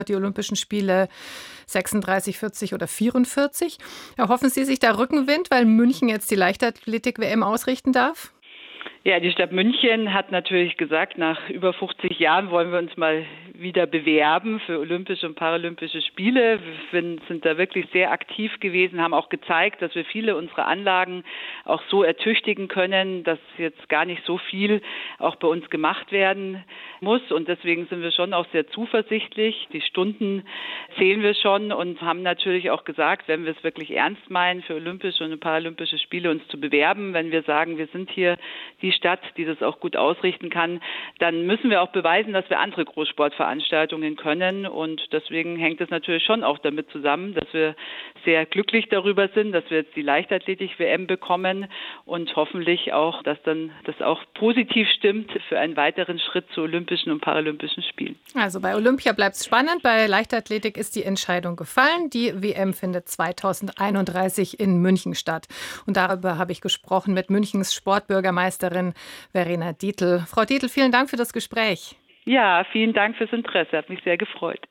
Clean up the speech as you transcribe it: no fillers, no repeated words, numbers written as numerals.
die Olympischen Spiele 36, 40 oder 44. Erhoffen Sie sich da Rückenwind, weil München jetzt die Leichtathletik-WM ausrichten darf? Ja, die Stadt München hat natürlich gesagt, nach über 50 Jahren wollen wir uns mal wieder bewerben für Olympische und Paralympische Spiele. Wir sind da wirklich sehr aktiv gewesen, haben auch gezeigt, dass wir viele unserer Anlagen auch so ertüchtigen können, dass jetzt gar nicht so viel auch bei uns gemacht werden muss. Und deswegen sind wir schon auch sehr zuversichtlich. Die Stunden zählen wir schon und haben natürlich auch gesagt, wenn wir es wirklich ernst meinen, für Olympische und Paralympische Spiele uns zu bewerben, wenn wir sagen, wir sind hier die Stadt, die das auch gut ausrichten kann, dann müssen wir auch beweisen, dass wir andere Großsportveranstaltungen können. Und deswegen hängt es natürlich schon auch damit zusammen, dass wir sehr glücklich darüber sind, dass wir jetzt die Leichtathletik-WM bekommen und hoffentlich auch, dass dann das auch positiv stimmt für einen weiteren Schritt zu Olympischen und Paralympischen Spielen. Also bei Olympia bleibt es spannend, bei Leichtathletik ist die Entscheidung gefallen. Die WM findet 2031 in München statt. Und darüber habe ich gesprochen mit Münchens Sportbürgermeisterin Verena Dietl. Frau Dietl, vielen Dank für das Gespräch. Ja, vielen Dank fürs Interesse. Hat mich sehr gefreut.